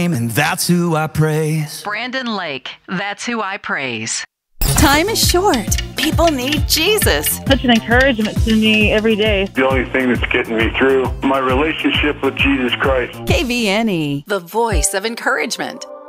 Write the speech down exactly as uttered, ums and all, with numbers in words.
And that's who I praise. Brandon Lake, that's who I praise. Time is short. People need Jesus. Such an encouragement to me every day. The only thing that's getting me through, my relationship with Jesus Christ. K V N E, The voice of encouragement.